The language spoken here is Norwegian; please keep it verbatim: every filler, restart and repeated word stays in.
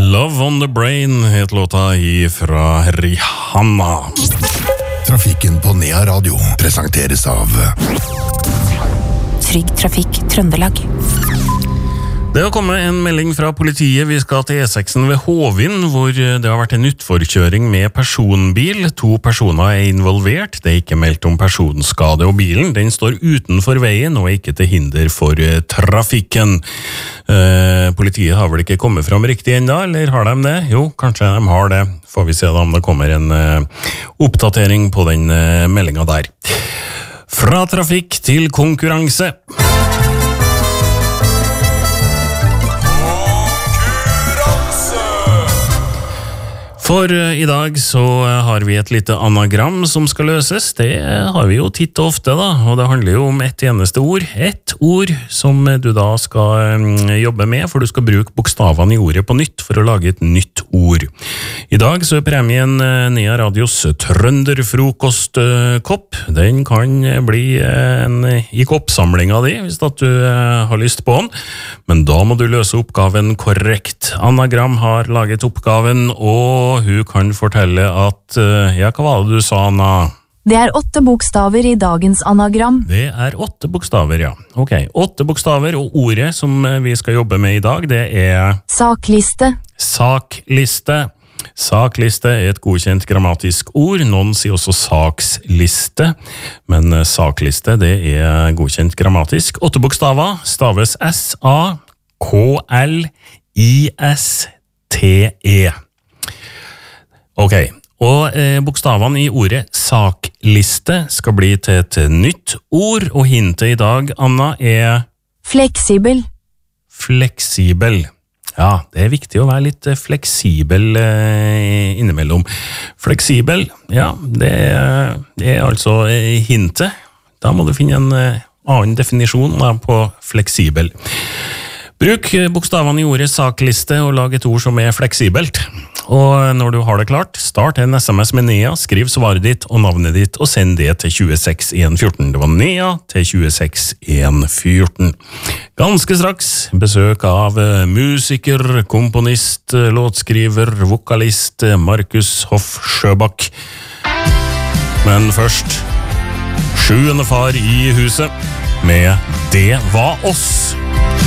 Love on the Brain het låta ifra Rihanna. Trafikken på Nea Radio presenteres av Trygg Trafikk Trøndelag. Det har kommet en melding fra politiet. Vi skal til E seks ved Hovin, hvor det har vært en utforkjøring med personbil. To personer er involvert. Det er ikke meldt om personskade, og bilen den står utenfor veien og ikke til hinder for trafikken. Eh, politiet har vel ikke kommet fram riktig enda, eller har de det? Jo, kanskje de har det. Får vi se da om det kommer en eh, oppdatering på den eh, meldingen der. Fra trafikk til konkurranse. For i dag så har vi et lite anagram som skal løses. Det har vi jo titt og ofte da, og det handler jo om et eneste ord. Et ord som du da skal jobbe med, for du skal bruke bokstavene i ordet på nytt for å lage et nytt ord. I dag så er premien Nea Radios trønderfrokostkopp. Den kan bli en i koppsamlinga di, hvis at du har lyst på den. Men da må du løse oppgaven korrekt. Anagram har laget oppgaven, og hun kan fortelle at, ja, hva var det du sa, Anna? Det er åtte bokstaver i dagens anagram. Det er åtte bokstaver, ja. Ok, åtte bokstaver, og ordet som vi skal jobbe med i dag, det er... Sakliste. Sakliste. Sakliste er et godkjent grammatisk ord. Noen sier også saksliste, men sakliste, det er godkjent grammatisk. Åtte bokstaver staves S A K L I S T E. Ok, og eh, bokstavene i ordet sakliste skal bli til et nytt ord, og hintet i dag, Anna, er... Fleksibel. Fleksibel. Ja, det er viktig å være litt fleksibel eh, innimellom. Fleksibel, ja, det er, det er altså eh, hintet. Da må du finne en eh, annen definisjon da, på fleksibel. Bruk bokstavene i ordet sakliste og lag et ord som er fleksibelt. Og når du har det klart, start en sms med Nea, skriv svaret ditt og navnet ditt, og send det til tjueseks en fjorten. Det var Nea til tjueseks en fjorten. Ganske straks besøk av musiker, komponist, låtskriver, vokalist Markus Hoff Sjøbakk. Men først, sjuende far i huset med Det var oss.